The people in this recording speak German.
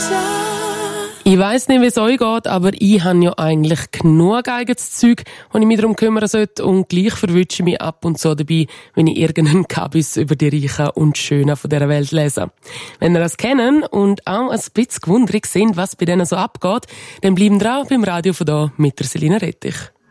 Ich weiss nicht, wie es euch geht, aber ich habe ja eigentlich genug eigenes Zeug, wo ich mich darum kümmern sollte, und gleich verwünsche ich mich ab und zu dabei, wenn ich irgendeinen Kabis über die Reichen und Schönen von dieser Welt lese. Wenn ihr das kennen und auch ein bisschen gewundrig sind, was bei denen so abgeht, dann bleiben dran beim Radio von da mit der Selina Rettich.